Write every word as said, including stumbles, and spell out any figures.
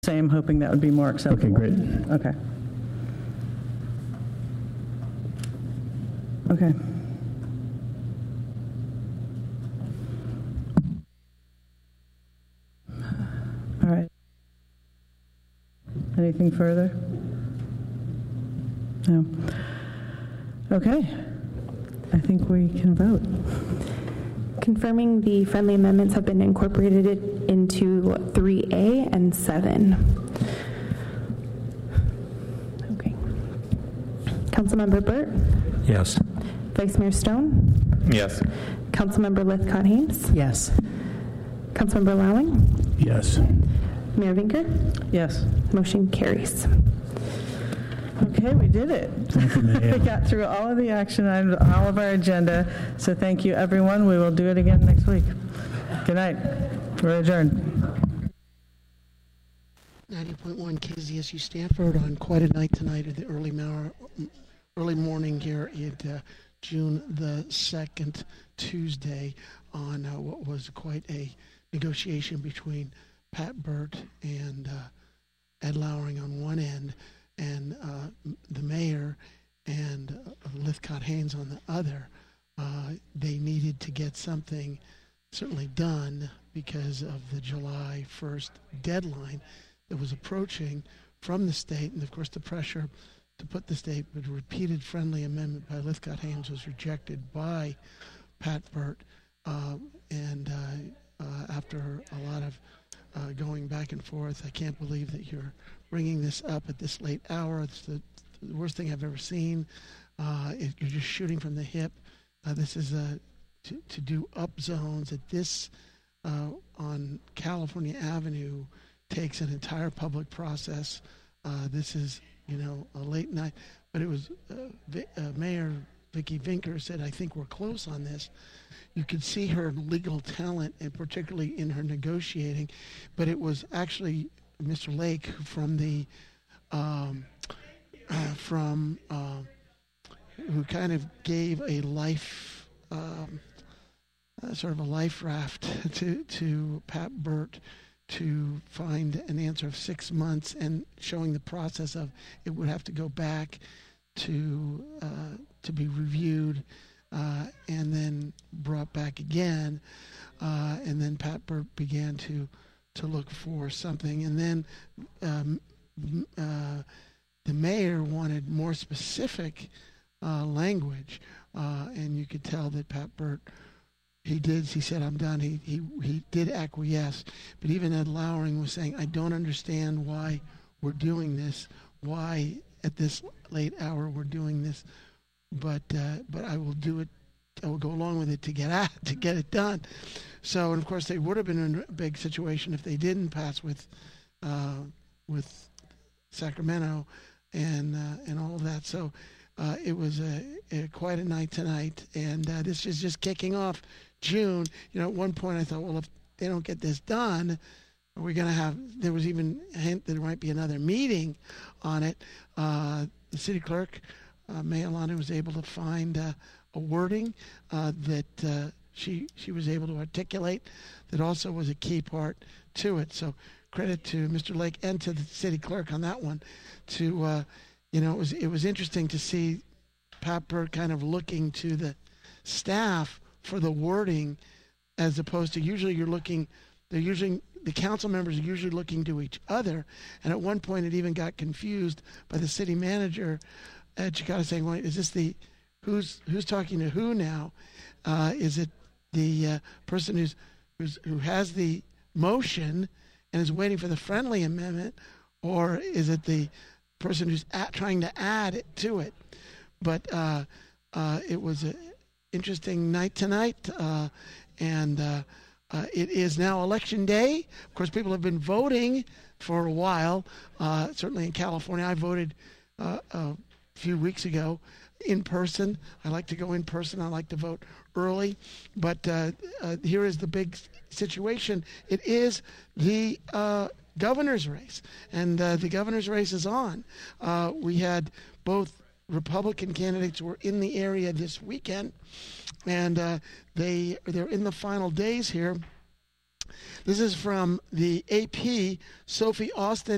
Same, hoping that would be more acceptable. Okay, great. Okay. Okay. All right. Anything further? No. Okay. I think we can vote. Confirming the friendly amendments have been incorporated into three A and seven. Okay. Councilmember Burt? Yes. Vice Mayor Stone? Yes. Councilmember Lithcott-Haynes? Yes. Councilmember Lowing? Yes. Mayor Vinker? Yes. Motion carries. Okay, we did it. Thank you, Mayor. We got through all of the action items, all of our agenda. So thank you, everyone. We will do it again next week. Good night. We're adjourned. ninety point one K Z S U Stanford on quite a night tonight at the early, mar- early morning here at uh, June the second, Tuesday, on uh, what was quite a negotiation between Pat Burt and uh, Ed Lowering on one end, and uh, the mayor and uh, Lithcott-Haynes on the other. Uh, they needed to get something certainly done because of the July first deadline that was approaching from the state, and of course the pressure to put the state, but a repeated friendly amendment by Lithcott-Haynes was rejected by Pat Burt, uh, and uh, uh, after a lot of uh, going back and forth, I can't believe that you're bringing this up at this late hour. It's the, the worst thing I've ever seen. Uh, it, you're just shooting from the hip. Uh, this is a to, to do up zones at this uh, on California Avenue takes an entire public process. Uh, this is, you know, a late night, but it was uh, v- uh, Mayor Vicky Vinker said, I think we're close on this. You could see her legal talent, and particularly in her negotiating, but it was actually Mister Lake from the, um, uh, from, uh, who kind of gave a life, um, uh, sort of a life raft to, to Pat Burt to find an answer of six months and showing the process of it would have to go back to uh, to be reviewed uh, and then brought back again. Uh, and then Pat Burt began to to look for something. And then um, uh, the mayor wanted more specific uh, language. Uh, and you could tell that Pat Burt, he did, he said, I'm done. He, he, he did acquiesce. But even Ed Lowering was saying, I don't understand why we're doing this, why at this late hour we're doing this, but uh, but I will do it. I will go along with it to get at, to get it done. So, and of course, they would have been in a big situation if they didn't pass with uh, with Sacramento and uh, and all of that. So uh, it was a, a quite a night tonight, and uh, this is just kicking off June. You know, at one point I thought, well, if they don't get this done, are we going to have? There was even a hint that there might be another meeting on it. Uh, the city clerk, uh, May Alana, was able to find uh, a wording uh, that uh, she she was able to articulate that also was a key part to it. So credit to Mister Lake and to the city clerk on that one. To uh, you know, it was it was interesting to see Pat Burt kind of looking to the staff for the wording, as opposed to usually you're looking. They're usually the council members are usually looking to each other, and at one point it even got confused by the city manager at Chicada saying, "Well, is this the who's who's talking to who now? Uh, is it the uh, person who's who's who has the motion and is waiting for the friendly amendment, or is it the person who's at, trying to add it to it?" But uh, uh, it was an interesting night tonight, uh, and. Uh, Uh, it is now election day. Of course, people have been voting for a while. Uh, certainly in California, I voted uh, a few weeks ago in person. I like to go in person. I like to vote early. But uh, uh, here is the big situation. It is the uh, governor's race, and uh, the governor's race is on. Uh, we had both Republican candidates who were in the area this weekend, and uh, they they're in the final days here. This is from the A P. Sophie Austin